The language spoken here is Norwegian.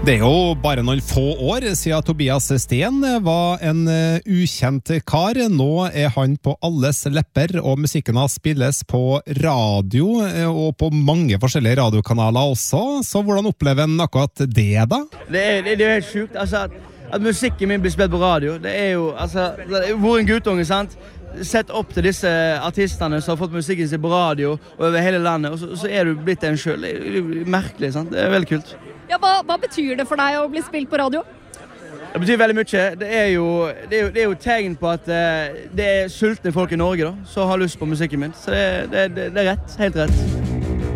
Det jo bare noen få år siden Tobias Sten var en ukjent kar. Nå han på alles lepper, og musikken hans spilles på radio, og på mange forskjellige radiokanaler også. Så hvordan opplever han akkurat det da? Det er jo helt sjukt, altså at musikken min blir spilt på radio. Det jo, altså, hvor en guttunge, sant? Sett opp til disse artistene som har fått musikken sin på radio over hele landet, og så du blitt en selv. Det merkelig, sant? Det veldig kult. Ja, hva betyr det for deg å bli spilt på radio? Det betyr veldig mye. Det jo tegn på at det sultne folk i Norge da, som har lyst på musikken min. Så det rett, helt rett.